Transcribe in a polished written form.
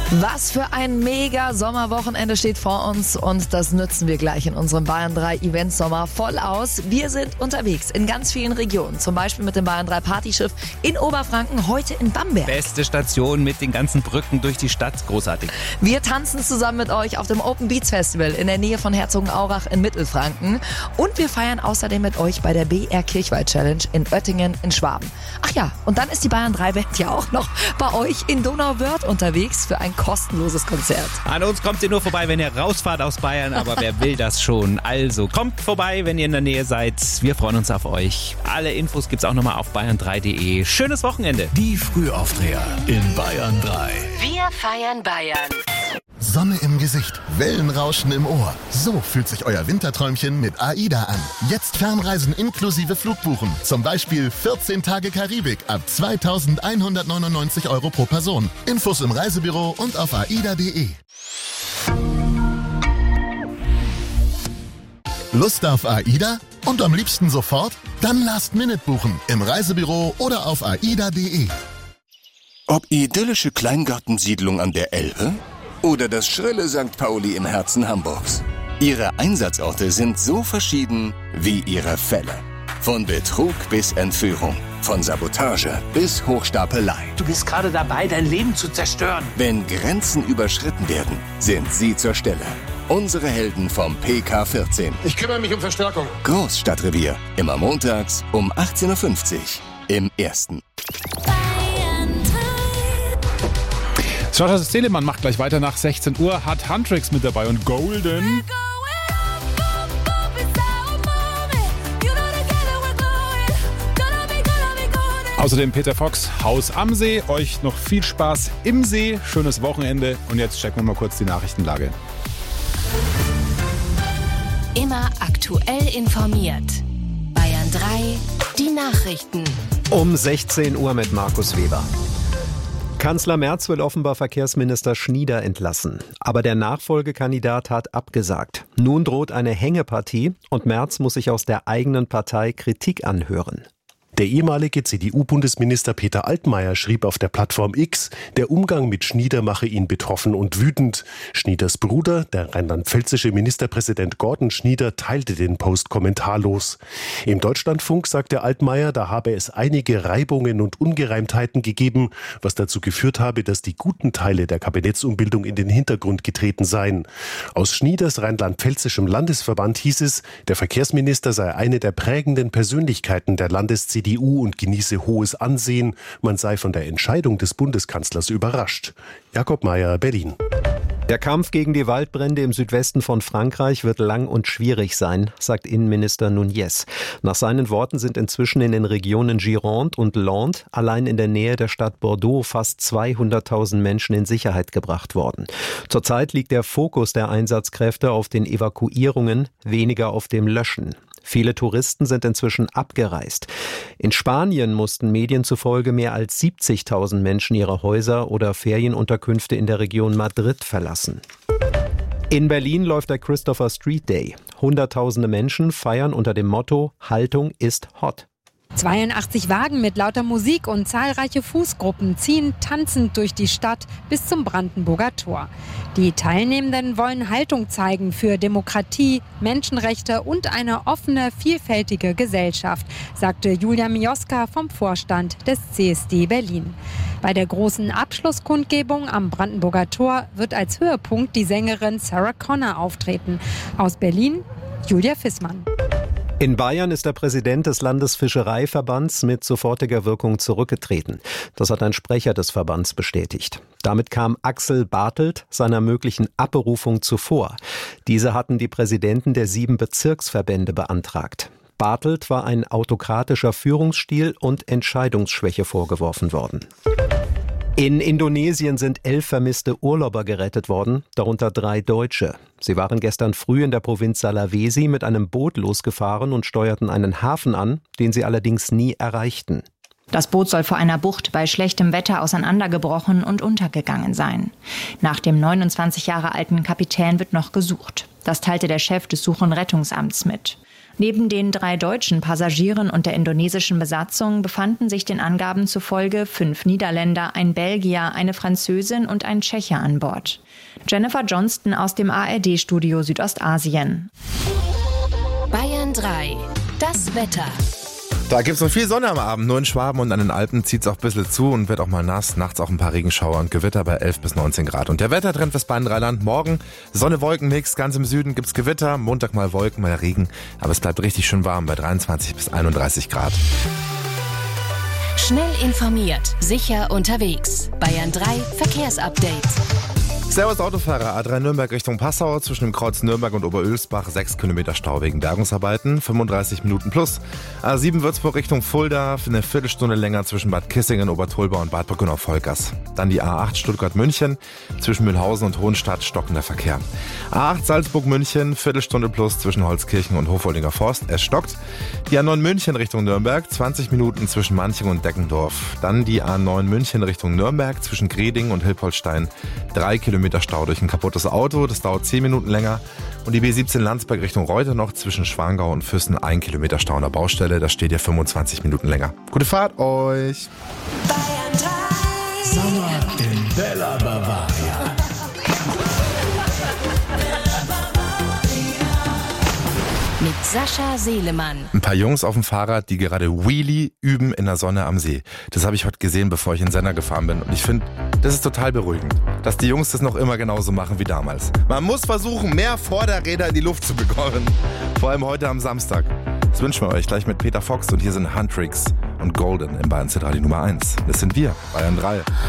Was für ein mega Sommerwochenende steht vor uns und das nutzen wir gleich in unserem Bayern 3 Event Sommer voll aus. Wir sind unterwegs in ganz vielen Regionen, zum Beispiel mit dem Bayern 3 Partyschiff in Oberfranken, heute in Bamberg. Beste Station mit den ganzen Brücken durch die Stadt, großartig. Wir tanzen zusammen mit euch auf dem Open Beats Festival in der Nähe von Herzogenaurach in Mittelfranken und wir feiern außerdem mit euch bei der BR Kirchweih Challenge in Oettingen in Schwaben. Ach ja, und dann ist die Bayern 3 Band ja auch noch bei euch in Donauwörth unterwegs für ein kostenloses Konzert. An uns kommt ihr nur vorbei, wenn ihr rausfahrt aus Bayern, aber wer will das schon? Also kommt vorbei, wenn ihr in der Nähe seid. Wir freuen uns auf euch. Alle Infos gibt's auch nochmal auf bayern3.de. Schönes Wochenende. Die Frühaufdreher in Bayern 3. Wir feiern Bayern. Sonne im Gesicht, Wellenrauschen im Ohr. So fühlt sich euer Winterträumchen mit AIDA an. Jetzt Fernreisen inklusive Flugbuchen. Zum Beispiel 14 Tage Karibik ab 2.199 € pro Person. Infos im Reisebüro und auf aida.de. Lust auf AIDA? Und am liebsten sofort? Dann Last-Minute buchen. Im Reisebüro oder auf aida.de. Ob idyllische Kleingartensiedlung an der Elbe oder das schrille St. Pauli im Herzen Hamburgs. Ihre Einsatzorte sind so verschieden wie ihre Fälle. Von Betrug bis Entführung, von Sabotage bis Hochstapelei. Du bist gerade dabei, dein Leben zu zerstören. Wenn Grenzen überschritten werden, sind sie zur Stelle. Unsere Helden vom PK14. Ich kümmere mich um Verstärkung. Großstadtrevier, immer montags um 18.50 Uhr im Ersten. Sascha Telemann macht gleich weiter nach 16 Uhr, hat Huntrix mit dabei und Golden. Außerdem Peter Fox, Haus am See. Euch noch viel Spaß im See, schönes Wochenende und jetzt checken wir mal kurz die Nachrichtenlage. Immer aktuell informiert. Bayern 3, die Nachrichten. Um 16 Uhr mit Markus Weber. Kanzler Merz will offenbar Verkehrsminister Schnieder entlassen. Aber der Nachfolgekandidat hat abgesagt. Nun droht eine Hängepartie und Merz muss sich aus der eigenen Partei Kritik anhören. Der ehemalige CDU-Bundesminister Peter Altmaier schrieb auf der Plattform X, der Umgang mit Schnieder mache ihn betroffen und wütend. Schnieders Bruder, der rheinland-pfälzische Ministerpräsident Gordon Schnieder, teilte den Post kommentarlos. Im Deutschlandfunk sagte Altmaier, da habe es einige Reibungen und Ungereimtheiten gegeben, was dazu geführt habe, dass die guten Teile der Kabinettsumbildung in den Hintergrund getreten seien. Aus Schnieders rheinland-pfälzischem Landesverband hieß es, der Verkehrsminister sei eine der prägenden Persönlichkeiten der Landes-CDU und genieße hohes Ansehen. Man sei von der Entscheidung des Bundeskanzlers überrascht. Jakob Mayer, Berlin. Der Kampf gegen die Waldbrände im Südwesten von Frankreich wird lang und schwierig sein, sagt Innenminister Nunez. Nach seinen Worten sind inzwischen in den Regionen Gironde und Landes allein in der Nähe der Stadt Bordeaux fast 200.000 Menschen in Sicherheit gebracht worden. Zurzeit liegt der Fokus der Einsatzkräfte auf den Evakuierungen, weniger auf dem Löschen. Viele Touristen sind inzwischen abgereist. In Spanien mussten Medien zufolge mehr als 70.000 Menschen ihre Häuser oder Ferienunterkünfte in der Region Madrid verlassen. In Berlin läuft der Christopher Street Day. Hunderttausende Menschen feiern unter dem Motto Haltung ist hot. 82 Wagen mit lauter Musik und zahlreiche Fußgruppen ziehen tanzend durch die Stadt bis zum Brandenburger Tor. Die Teilnehmenden wollen Haltung zeigen für Demokratie, Menschenrechte und eine offene, vielfältige Gesellschaft, sagte Julia Mioska vom Vorstand des CSD Berlin. Bei der großen Abschlusskundgebung am Brandenburger Tor wird als Höhepunkt die Sängerin Sarah Connor auftreten. Aus Berlin, Julia Fissmann. In Bayern ist der Präsident des Landesfischereiverbands mit sofortiger Wirkung zurückgetreten. Das hat ein Sprecher des Verbands bestätigt. Damit kam Axel Bartelt seiner möglichen Abberufung zuvor. Diese hatten die Präsidenten der 7 Bezirksverbände beantragt. Bartelt war ein autokratischer Führungsstil und Entscheidungsschwäche vorgeworfen worden. In Indonesien sind 11 vermisste Urlauber gerettet worden, darunter 3 Deutsche. Sie waren gestern früh in der Provinz Sulawesi mit einem Boot losgefahren und steuerten einen Hafen an, den sie allerdings nie erreichten. Das Boot soll vor einer Bucht bei schlechtem Wetter auseinandergebrochen und untergegangen sein. Nach dem 29 Jahre alten Kapitän wird noch gesucht. Das teilte der Chef des Such- und Rettungsamts mit. Neben den 3 deutschen Passagieren und der indonesischen Besatzung befanden sich den Angaben zufolge 5 Niederländer, ein Belgier, eine Französin und ein Tscheche an Bord. Jennifer Johnston aus dem ARD-Studio Südostasien. Bayern 3. Das Wetter. Da gibt es noch viel Sonne am Abend, nur in Schwaben und an den Alpen zieht es auch ein bisschen zu und wird auch mal nass. Nachts auch ein paar Regenschauer und Gewitter bei 11 bis 19 Grad. Und der Wettertrend fürs Bayern-Dreiland: morgen Sonne-Wolken-Mix, ganz im Süden gibt's Gewitter, Montag mal Wolken, mal Regen. Aber es bleibt richtig schön warm bei 23 bis 31 Grad. Schnell informiert, sicher unterwegs. Bayern 3 Verkehrsupdate. Servus Autofahrer, A3 Nürnberg Richtung Passau, zwischen dem Kreuz Nürnberg und Oberölsbach 6 Kilometer Stau wegen Bergungsarbeiten, 35 Minuten plus. A7 Würzburg Richtung Fulda, für eine Viertelstunde länger zwischen Bad Kissingen, Obertolba und Bad Brückenau-Vollgas. Dann die A8 Stuttgart-München, zwischen Mühlhausen und Hohenstadt stockender Verkehr. A8 Salzburg-München, Viertelstunde plus zwischen Holzkirchen und Hofoldinger Forst, es stockt. Die A9 München Richtung Nürnberg, 20 Minuten zwischen Manching und Deckendorf. Dann die A9 München Richtung Nürnberg, zwischen Greding und Hilpoltstein, 3 Kilometer Stau durch ein kaputtes Auto, das dauert 10 Minuten länger. Und die B17 Landsberg Richtung Reuter noch, zwischen Schwangau und Füssen 1 Kilometer Stau an der Baustelle, das steht ja 25 Minuten länger. Gute Fahrt euch! Bayern 3. Sommer in Bella Bavaria. Mit Sascha Seelemann. Ein paar Jungs auf dem Fahrrad, die gerade Wheelie üben in der Sonne am See. Das habe ich heute gesehen, bevor ich in den Sender gefahren bin. Und ich finde, das ist total beruhigend, dass die Jungs das noch immer genauso machen wie damals. Man muss versuchen, mehr Vorderräder in die Luft zu bekommen. Vor allem heute am Samstag. Das wünschen wir euch gleich mit Peter Fox. Und hier sind Huntrix und Golden im Bayern Radio Nummer 1. Das sind wir, Bayern 3.